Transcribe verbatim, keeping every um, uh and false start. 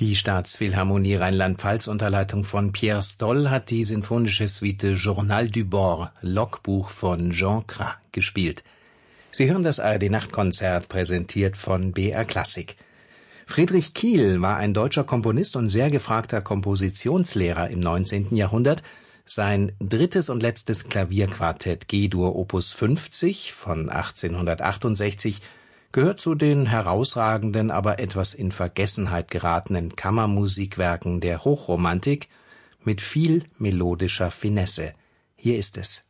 Die Staatsphilharmonie Rheinland-Pfalz unter Leitung von Pierre Stoll hat die sinfonische Suite Journal du Bord, Logbuch von Jean Cras, gespielt. Sie hören das A R D-Nachtkonzert, präsentiert von B R Klassik. Friedrich Kiel war ein deutscher Komponist und sehr gefragter Kompositionslehrer im neunzehnten Jahrhundert. Sein drittes und letztes Klavierquartett G-Dur Opus fünfzig von achtzehnhundertachtundsechzig gehört zu den herausragenden, aber etwas in Vergessenheit geratenen Kammermusikwerken der Hochromantik mit viel melodischer Finesse. Hier ist es.